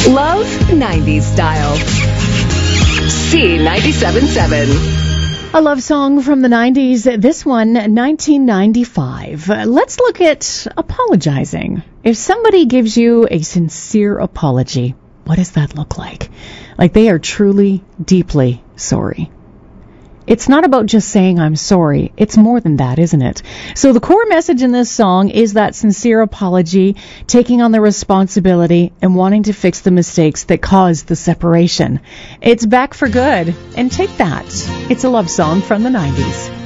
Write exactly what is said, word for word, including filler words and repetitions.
Love nineties style. C ninety-seven point seven. A love song from the nineties. This one, nineteen ninety-five. Uh, let's look at apologizing. If somebody gives you a sincere apology, what does that look like? Like they are truly, deeply sorry. It's not about just saying I'm sorry. It's more than that, isn't it? So the core message in this song is that sincere apology, taking on the responsibility and wanting to fix the mistakes that caused the separation. It's back for good. And take that. It's a love song from the nineties.